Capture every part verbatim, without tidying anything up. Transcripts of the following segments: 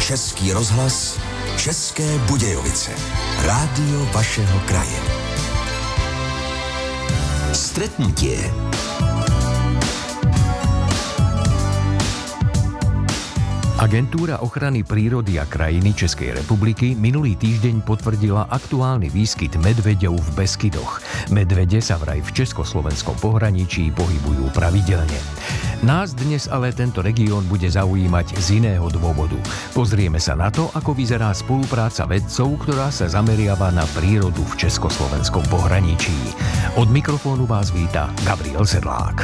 Český rozhlas, České Budějovice. Rádio vašeho kraje. Stretnutie. Agentúra ochrany prírody a krajiny Českej republiky minulý týždeň potvrdila aktuálny výskyt medveďov v Beskydoch. Medvede sa vraj v československom pohraničí pohybujú pravidelne. Nás dnes ale tento región bude zaujímať z iného dôvodu. Pozrieme sa na to, ako vyzerá spolupráca vedcov, ktorá sa zameriava na prírodu v československom pohraničí. Od mikrofónu vás víta Gabriel Sedlák.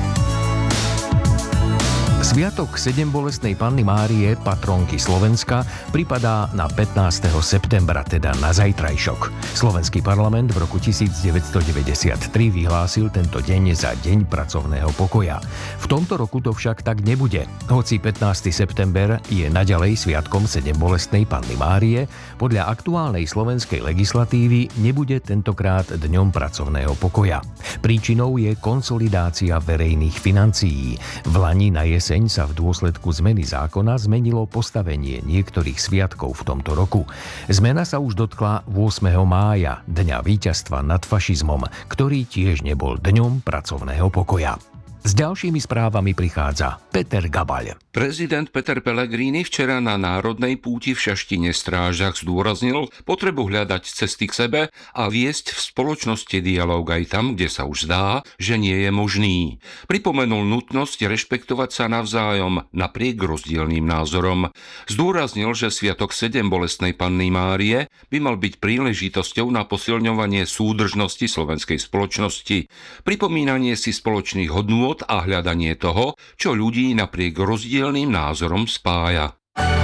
Sviatok sedembolestnej Panny Márie, patronky Slovenska, pripadá na pätnásteho septembra, teda na zajtrajšok. Slovenský parlament v roku devätnásťstodeväťdesiattri vyhlásil tento deň za Deň pracovného pokoja. V tomto roku to však tak nebude. Hoci pätnásteho september je naďalej sviatkom sedembolestnej Panny Márie, podľa aktuálnej slovenskej legislatívy nebude tentokrát Dňom pracovného pokoja. Príčinou je konsolidácia verejných financií. Vlani na jeseň sa v dôsledku zmeny zákona zmenilo postavenie niektorých sviatkov v tomto roku. Zmena sa už dotkla ôsmeho mája, Dňa víťazstva nad fašizmom, ktorý tiež nebol Dňom pracovného pokoja. S ďalšími správami prichádza Peter Gabaľ. Prezident Peter Pellegrini včera na národnej púti v Šaštine Strážach zdôraznil potrebu hľadať cesty k sebe a viesť v spoločnosti dialóg aj tam, kde sa už zdá, že nie je možný. Pripomenul nutnosť rešpektovať sa navzájom napriek rozdielnym názorom. Zdôraznil, že sviatok sedembolestnej Panny Márie by mal byť príležitosťou na posilňovanie súdržnosti slovenskej spoločnosti, pripomínanie si spoločných hodnôt a hľadanie toho, čo ľudí napriek rozdielnym názorom spája.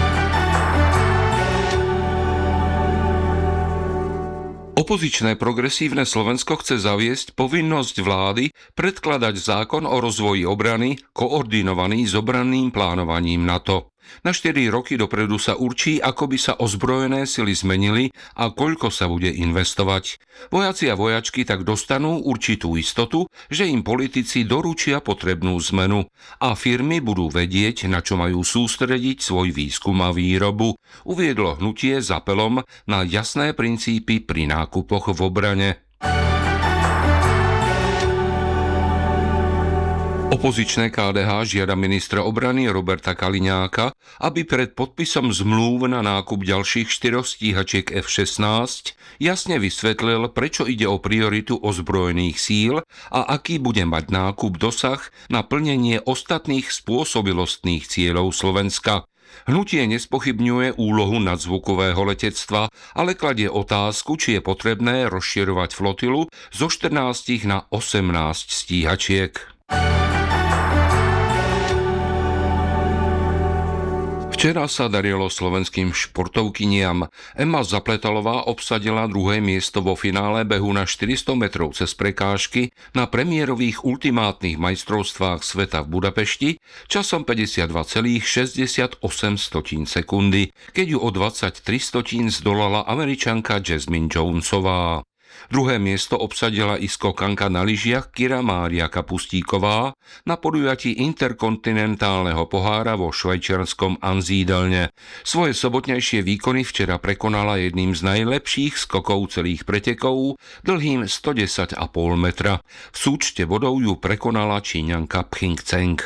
Opozičné progresívne Slovensko chce zaviesť povinnosť vlády predkladať zákon o rozvoji obrany koordinovaný s obranným plánovaním NATO. Na štyri roky dopredu sa určí, ako by sa ozbrojené sily zmenili a koľko sa bude investovať. Vojaci a vojačky tak dostanú určitú istotu, že im politici doručia potrebnú zmenu a firmy budú vedieť, na čo majú sústrediť svoj výskum a výrobu, uviedlo hnutie s apelom na jasné princípy pri nákupoch v obrane. Opozičné ká dé há žiada ministra obrany Roberta Kaliňáka, aby pred podpisom zmlúv na nákup ďalších štyroch stíhačiek ef šestnásť jasne vysvetlil, prečo ide o prioritu ozbrojených síl a aký bude mať nákup dosah na plnenie ostatných spôsobilostných cieľov Slovenska. Hnutie nespochybňuje úlohu nadzvukového letectva, ale kladie otázku, či je potrebné rozširovať flotilu zo štrnásť na osemnásť stíhačiek. Včera sa darilo slovenským športovkyniam. Ema Zapletalová obsadila druhé miesto vo finále behu na štyristo metrov cez prekážky na premiérových ultimátnych majstrovstvách sveta v Budapešti časom päťdesiatdva celá šesťdesiatosem sekundy, keď ju o dvadsaťtri stotín zdolala Američanka Jasmine Jonesová. Druhé miesto obsadila i skokanka na lyžiach Kira Mária Kapustíková na podujatí interkontinentálneho pohára vo švajčiarskom Ansiedelne. Svoje sobotnejšie výkony včera prekonala jedným z najlepších skokov celých pretekov, dlhým stodesať celá päť metra. V súčte bodov ju prekonala Číňanka Pching Cheng.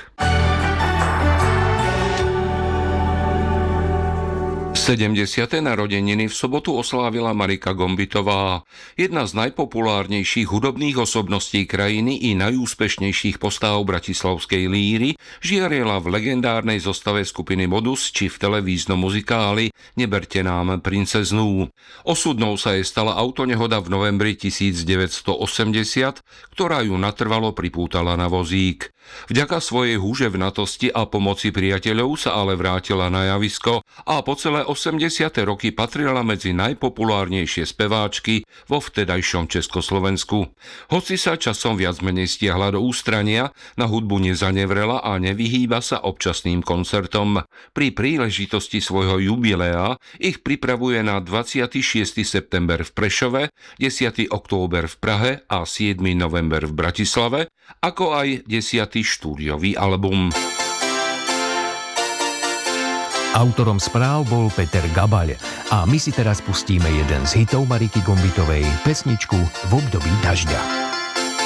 sedemdesiate narodeniny v sobotu oslávila Marika Gombitová, jedna z najpopulárnejších hudobných osobností krajiny i najúspešnejších postáv bratislavskej líry, žiariela v legendárnej zostave skupiny Modus či v televíznom muzikáli Neberte nám princeznú. Osudnou sa jej stala autonehoda v novembri devätnásťstoosemdesiat, ktorá ju natrvalo pripútala na vozík. Vďaka svojej húževnatosti a pomoci priateľov sa ale vrátila na javisko a po celé osemdesiate roky patrila medzi najpopulárnejšie speváčky vo vtedajšom Československu. Hoci sa časom viac menej stiahla do ústrania, na hudbu nezanevrela a nevyhýba sa občasným koncertom. Pri príležitosti svojho jubilea ich pripravuje na dvadsiateho šiesteho september v Prešove, desiateho október v Prahe a siedmeho november v Bratislave, ako aj desiaty štúdiový album. Autorom správ bol Peter Gabaľ a my si teraz pustíme jeden z hitov Mariky Gombitovej, pesničku V období dažďa.